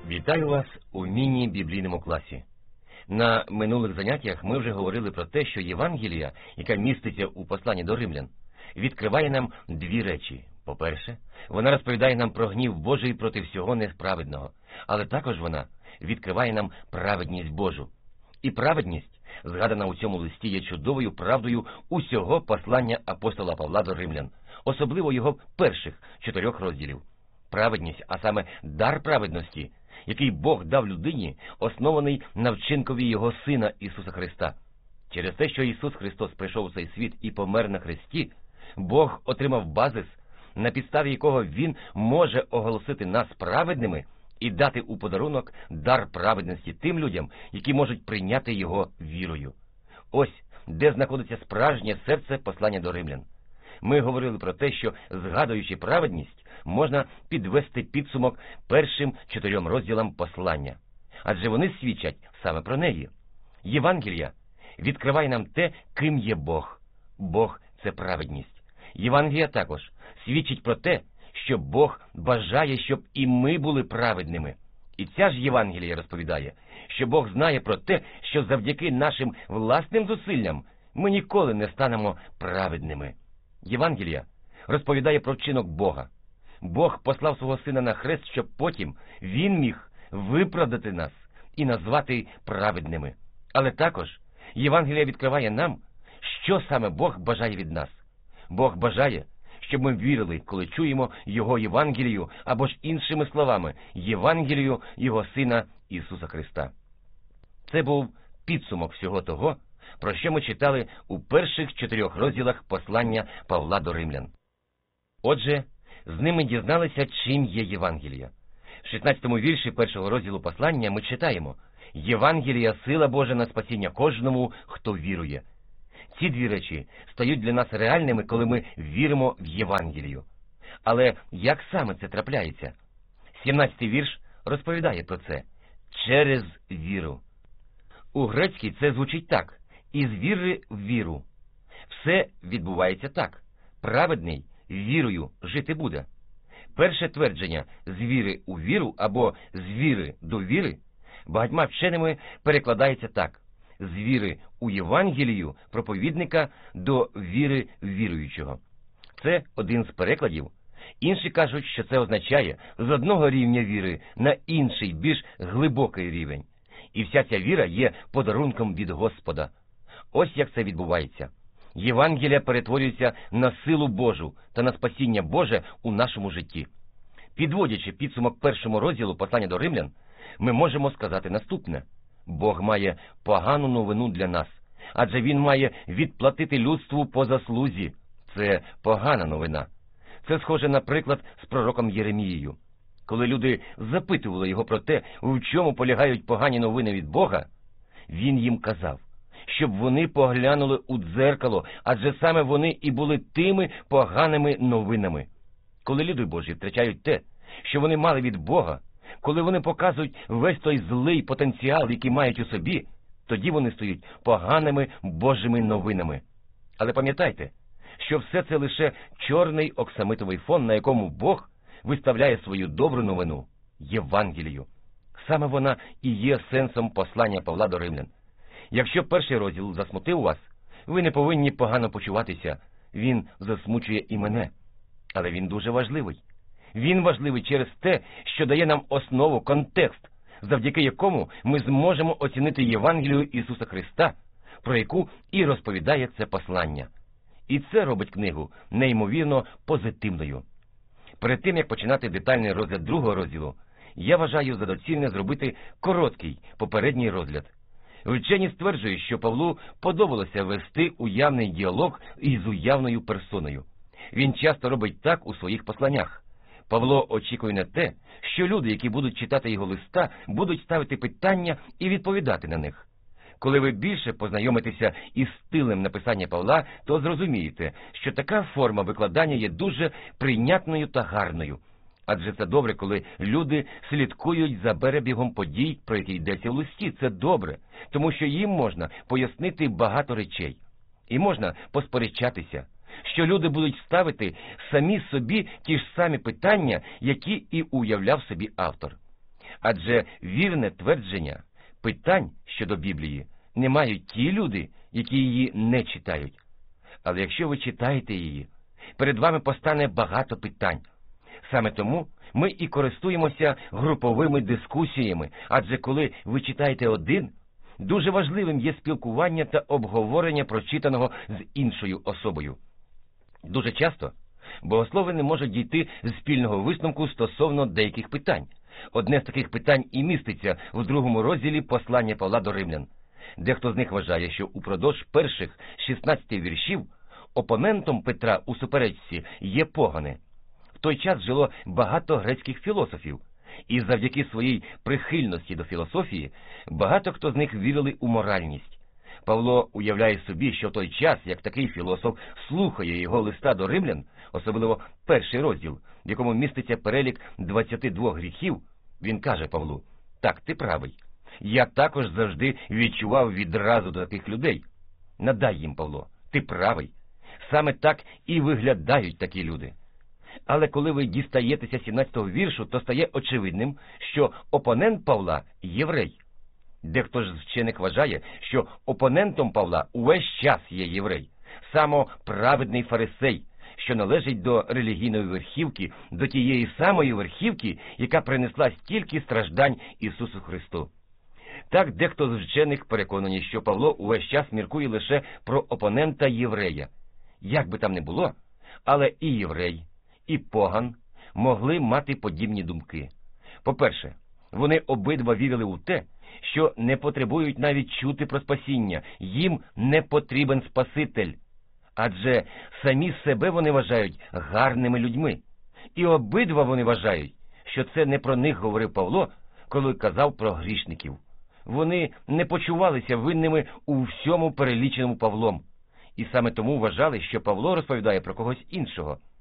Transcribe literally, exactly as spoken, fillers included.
Вітаю вас у міні-біблійному класі. На минулих заняттях ми вже говорили про те, що Євангелія, яка міститься у посланні до римлян, відкриває нам дві речі. По-перше, вона розповідає нам про гнів Божий проти всього несправедного, але також вона відкриває нам праведність Божу. І праведність, згадана у цьому листі, є чудовою правдою усього послання апостола Павла до римлян, особливо його перших чотирьох розділів. Праведність, а саме дар праведності, який Бог дав людині, оснований на вчинкові Його Сина Ісуса Христа. Через те, що Ісус Христос прийшов у цей світ і помер на хресті, Бог отримав базис, на підставі якого Він може оголосити нас праведними і дати у подарунок дар праведності тим людям, які можуть прийняти Його вірою. Ось, де знаходиться справжнє серце послання до римлян. Ми говорили про те, що, згадуючи праведність, можна підвести підсумок першим чотирьом розділам послання. Адже вони свідчать саме про неї. Євангелія відкриває нам те, ким є Бог. Бог – це праведність. Євангелія також свідчить про те, що Бог бажає, щоб і ми були праведними. І ця ж Євангелія розповідає, що Бог знає про те, що завдяки нашим власним зусиллям ми ніколи не станемо праведними. Євангелія розповідає про вчинок Бога. Бог послав свого Сина на хрест, щоб потім Він міг виправдати нас і назвати праведними. Але також Євангелія відкриває нам, що саме Бог бажає від нас. Бог бажає, щоб ми вірили, коли чуємо Його Євангелію, або ж іншими словами, Євангелію Його Сина Ісуса Христа. Це був підсумок всього того, про що ми читали у перших чотирьох розділах послання Павла до римлян. Отже, з ними дізналися, чим є Євангелія. В шістнадцятому вірші першого розділу послання ми читаємо: «Євангелія – сила Божа на спасіння кожному, хто вірує». Ці дві речі стають для нас реальними, коли ми віримо в Євангелію. Але як саме це трапляється? сімнадцятий вірш розповідає про це. «Через віру». У грецькій це звучить так: «Із віри в віру». Все відбувається так. Праведний вірою жити буде. Перше твердження «з віри у віру» або «з віри до віри» багатьма вченими перекладається так: «з віри у Євангелію проповідника до віри віруючого». Це один з перекладів. Інші кажуть, що це означає з одного рівня віри на інший, більш глибокий рівень. І вся ця віра є подарунком від Господа. Ось як це відбувається. Євангелія перетворюється на силу Божу та на спасіння Боже у нашому житті. Підводячи підсумок першому розділу послання до римлян, ми можемо сказати наступне. Бог має погану новину для нас, адже Він має відплатити людству по заслузі. Це погана новина. Це схоже на приклад з пророком Єремією. Коли люди запитували його про те, в чому полягають погані новини від Бога, він їм казав, щоб вони поглянули у дзеркало, адже саме вони і були тими поганими новинами. Коли люди Божі втрачають те, що вони мали від Бога, коли вони показують весь той злий потенціал, який мають у собі, тоді вони стають поганими Божими новинами. Але пам'ятайте, що все це лише чорний оксамитовий фон, на якому Бог виставляє свою добру новину – Євангелію. Саме вона і є сенсом послання Павла до римлян. Якщо перший розділ засмутив вас, ви не повинні погано почуватися. Він засмучує і мене. Але він дуже важливий. Він важливий через те, що дає нам основу, контекст, завдяки якому ми зможемо оцінити Євангелію Ісуса Христа, про яку і розповідає це послання. І це робить книгу неймовірно позитивною. Перед тим, як починати детальний розгляд другого розділу, я вважаю за доцільне зробити короткий попередній розгляд. Вчені стверджують, що Павлу подобалося вести уявний діалог із уявною персоною. Він часто робить так у своїх посланнях. Павло очікує на те, що люди, які будуть читати його листа, будуть ставити питання і відповідати на них. Коли ви більше познайомитеся із стилем написання Павла, то зрозумієте, що така форма викладання є дуже прийнятною та гарною. Адже це добре, коли люди слідкують за перебігом подій, про які йдеться в листі. Це добре, тому що їм можна пояснити багато речей. І можна посперечатися, що люди будуть ставити самі собі ті ж самі питання, які і уявляв собі автор. Адже вірне твердження питань щодо Біблії не мають ті люди, які її не читають. Але якщо ви читаєте її, перед вами постане багато питань. Саме тому ми і користуємося груповими дискусіями, адже коли ви читаєте один, дуже важливим є спілкування та обговорення прочитаного з іншою особою. Дуже часто богослови не можуть дійти з спільного висновку стосовно деяких питань. Одне з таких питань і міститься в другому розділі послання Павла до римлян. Дехто з них вважає, що упродовж перших шістнадцяти віршів опонентом Петра у суперечці є погани. В той час жило багато грецьких філософів, і завдяки своїй прихильності до філософії багато хто з них вірили у моральність. Павло уявляє собі, що в той час, як такий філософ слухає його листа до римлян, особливо перший розділ, в якому міститься перелік двадцяти двох гріхів, він каже Павлу: «Так, ти правий. Я також завжди відчував відразу до таких людей. Надай їм, Павло, ти правий. Саме так і виглядають такі люди». Але коли ви дістаєтеся сімнадцятого віршу, то стає очевидним, що опонент Павла – єврей. Дехто ж з вчених вважає, що опонентом Павла увесь час є єврей, самоправедний фарисей, що належить до релігійної верхівки, до тієї самої верхівки, яка принесла стільки страждань Ісусу Христу. Так дехто з вчених переконані, що Павло увесь час міркує лише про опонента єврея. Як би там не було, але і єврей, і поган могли мати подібні думки. По-перше, вони обидва вірили у те, що не потребують навіть чути про спасіння, їм не потрібен Спаситель, адже самі себе вони вважають гарними людьми. І обидва вони вважають, що це не про них говорив Павло, коли казав про грішників. Вони не почувалися винними у всьому переліченому Павлом, і саме тому вважали, що Павло розповідає про когось іншого.